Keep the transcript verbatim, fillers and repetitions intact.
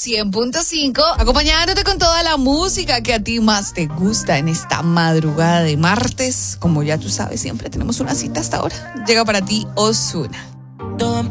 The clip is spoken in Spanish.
cien punto cinco, acompañándote con toda la música que a ti más te gusta en esta madrugada de martes. Como ya tú sabes, siempre tenemos una cita hasta ahora. Llega para ti Ozuna.